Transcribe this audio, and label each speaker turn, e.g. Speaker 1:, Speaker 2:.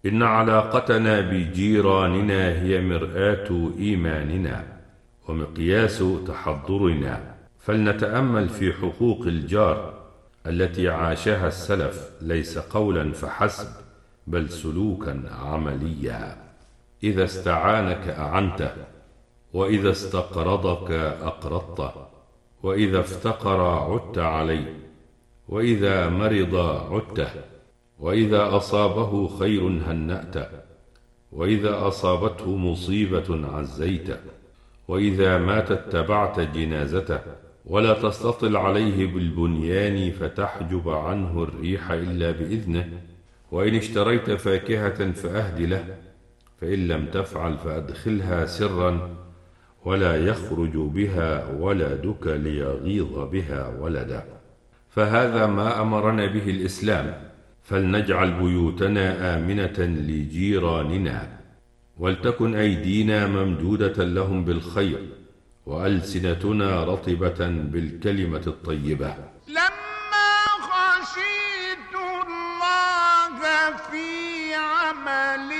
Speaker 1: إن علاقتنا بجيراننا هي مرآة إيماننا ومقياس تحضرنا، فلنتأمل في حقوق الجار التي عاشها السلف، ليس قولا فحسب بل سلوكا عمليا. إذا استعانك أعنته، وإذا استقرضك أقرضته، وإذا افتقر عدت عليه، وإذا مرض عدته، وإذا أصابه خير هنأته، وإذا أصابته مصيبة عزيته، وإذا مات اتبعت جنازته، ولا تستطل عليه بالبنيان فتحجب عنه الريح إلا بإذنه، وإن اشتريت فاكهة فأهد له، فإن لم تفعل فأدخلها سرا، ولا يخرج بها ولدك ليغيظ بها ولده. فهذا ما أمرنا به الإسلام، فلنجعل بيوتنا آمنة لجيراننا، ولتكن أيدينا ممدودة لهم بالخير، وألسنتنا رطبة بالكلمة الطيبة.
Speaker 2: لما خشيت الله في عمل